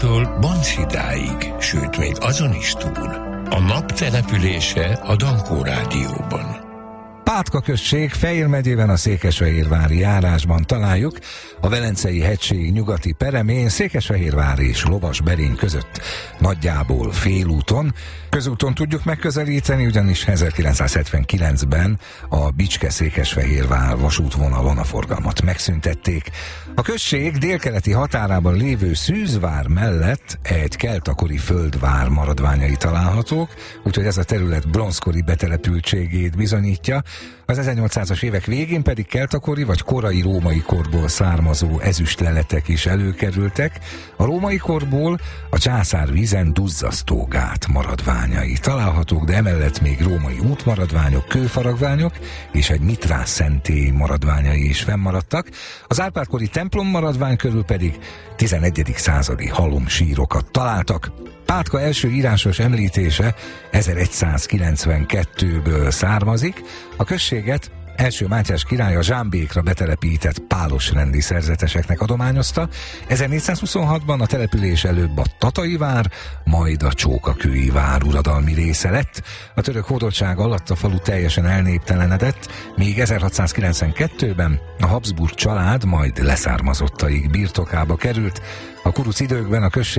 Től Banszidáig, sőt még azon is túl. A nap települése a Dankó Rádióban. Pátka község Fejér megyében a székesfehérvári járásban találjuk, a Velencei hegység nyugati peremén, Székesfehérvár és Lovasberény között nagyjából félúton. Közúton tudjuk megközelíteni, ugyanis 1979-ben a Bicske-Székesfehérvár vasútvonalon a forgalmat megszüntették. A község délkeleti határában lévő Szűzvár mellett egy keltakori földvár maradványai találhatók, úgyhogy ez a terület bronzkori betelepültségét bizonyítja. Az 1800-as évek végén pedig keltakori vagy korai római korból származó ezüstleletek is előkerültek. A római korból a császár vízen duzzasztó gát maradványai találhatók, de emellett még római útmaradványok, kőfaragványok és egy mitrász szentély maradványai is fennmaradtak. Az Árpád-kori templom maradvány körül pedig 11. századi halomsírokat találtak. Pátka első írásos említése 1192-ből származik. A községet első Mátyás király a Zsámbékra betelepített pálosrendi szerzeteseknek adományozta. 1426-ban a település előbb a Tatai vár, majd a Csókakői vár uradalmi része lett. A török hódoltság alatt a falu teljesen elnéptelenedett, míg 1692-ben a Habsburg család majd leszármazottaik birtokába került. A kuruc időkben a község